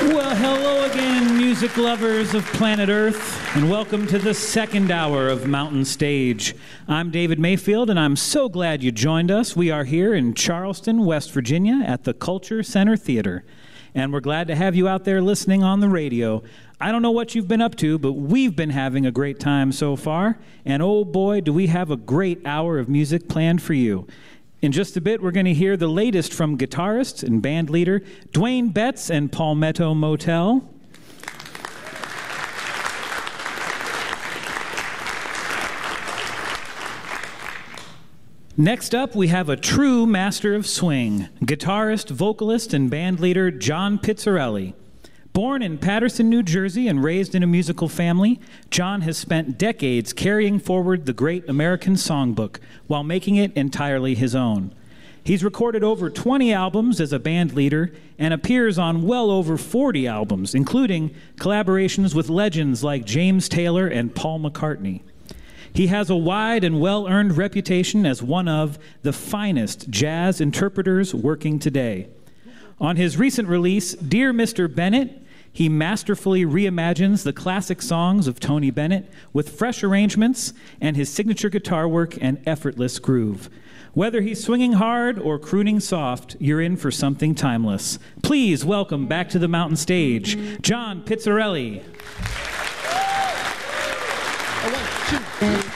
Well, hello again, music lovers of planet Earth, and welcome to the second hour of Mountain Stage. I'm David Mayfield, and I'm so glad you joined us. We are here in Charleston, West Virginia, at the Culture Center Theater, and we're glad to have you out there listening on the radio. I don't know what you've been up to, but we've been having a great time so far, and oh boy, do we have a great hour of music planned for you. In just a bit, we're going to hear the latest from guitarist and band leader Duane Betts and Palmetto Motel. Next up, we have a true master of swing, guitarist, vocalist, and band leader John Pizzarelli. Born in Paterson, New Jersey, and raised in a musical family, John has spent decades carrying forward the great American songbook while making it entirely his own. He's recorded over 20 albums as a band leader and appears on well over 40 albums, including collaborations with legends like James Taylor and Paul McCartney. He has a wide and well-earned reputation as one of the finest jazz interpreters working today. On his recent release, Dear Mr. Bennett, he masterfully reimagines the classic songs of Tony Bennett with fresh arrangements and his signature guitar work and effortless groove. Whether he's swinging hard or crooning soft, you're in for something timeless. Please welcome back to the Mountain Stage, John Pizzarelli. 1, 2, 3.